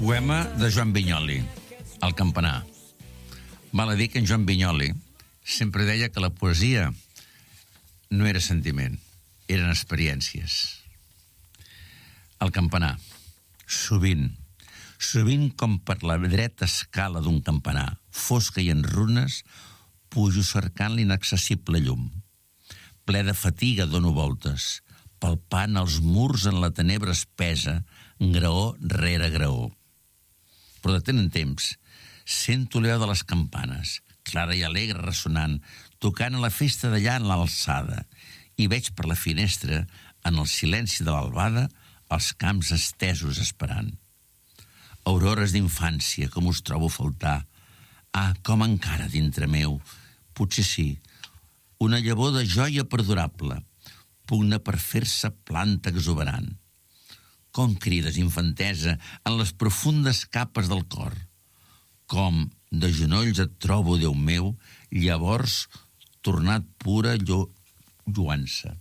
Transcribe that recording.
Poema de Joan Vinyoli, El campanar. Val a dir que en Joan Vinyoli sempre deia que la poesia no era sentiment, eren experiències. El campanar. Sovint com per la dreta escala d'un campanar, fosca i en runes, pujo cercant l'inaccessible llum. Ple de fatiga dono voltes, palpant els murs en la tenebra espesa, graó rere graó. Però de tant en temps sento l'eco de les campanes, clara i alegre ressonant, tocant a la festa d'allà en l'alçada, i veig per la finestra, en el silenci de l'albada, els camps estesos esperant. Aurores d'infància, com us trobo a faltar. Ah, com encara dintre meu, potser sí, una llavor de joia perdurable, pugna per fer-se planta exuberant. Com crides, infantesa, en les profundes capes del cor. Com, de genolls et trobo, Déu meu, llavors tornat pura lluança.